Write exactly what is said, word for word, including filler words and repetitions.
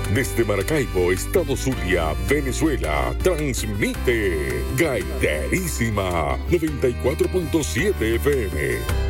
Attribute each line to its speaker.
Speaker 1: Desde Maracaibo, Estado Zulia, Venezuela, transmite Gaiterísima noventa y cuatro punto siete F M.